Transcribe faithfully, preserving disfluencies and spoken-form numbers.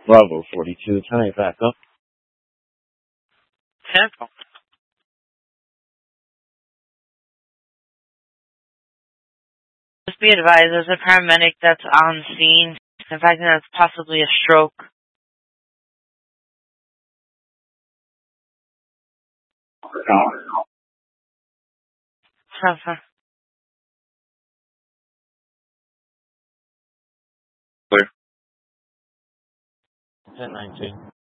Bravo forty-two, turn it back up. Temple. Just be advised, there's a paramedic that's on scene. In fact, that's possibly a stroke. Clear. ten nineteen.